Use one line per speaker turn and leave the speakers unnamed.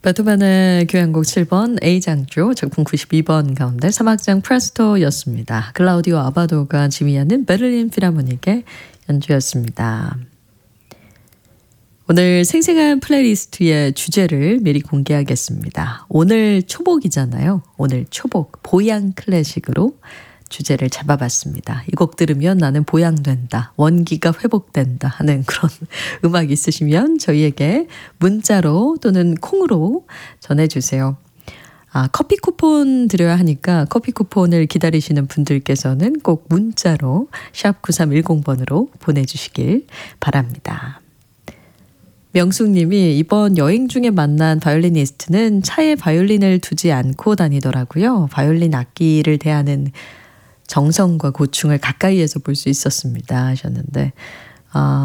베토벤의 교향곡 7번 A장조 작품 92번 가운데 3악장 프레스토였습니다. 클라우디오 아바도가 지휘하는 베를린 필하모닉의 연주였습니다. 오늘 생생한 플레이리스트의 주제를 미리 공개하겠습니다. 오늘 초복이잖아요. 오늘 초복 보양 클래식으로 주제를 잡아봤습니다. 이 곡 들으면 나는 보양된다, 원기가 회복된다 하는 그런 음악 있으시면 저희에게 문자로 또는 콩으로 전해주세요. 커피 쿠폰 드려야 하니까 커피 쿠폰을 기다리시는 분들께서는 꼭 문자로 샵 9310번으로 보내주시길 바랍니다. 명숙님이 이번 여행 중에 만난 바이올리니스트는 차에 바이올린을 두지 않고 다니더라고요. 바이올린 악기를 대하는 정성과 고충을 가까이에서 볼 수 있었습니다 하셨는데